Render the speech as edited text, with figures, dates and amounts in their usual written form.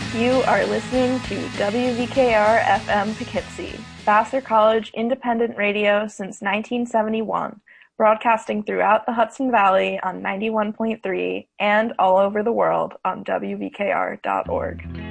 You are listening to WVKR FM Poughkeepsie, Vassar College independent radio since 1971, broadcasting throughout the Hudson Valley on 91.3 and all over the world on WVKR.org.